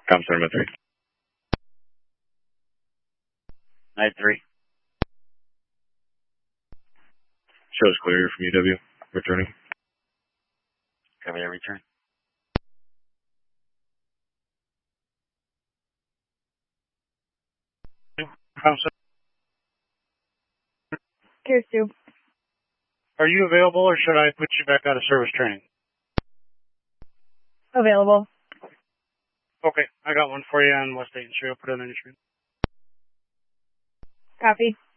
Com Cinema 3. 9-3. Shows clear from UW. Returning. Copy that return. Here's two. Are you available or should I put you back out of service training? Available. Okay, I got one for you on West 8th Street. I'll put it on your screen. Copy.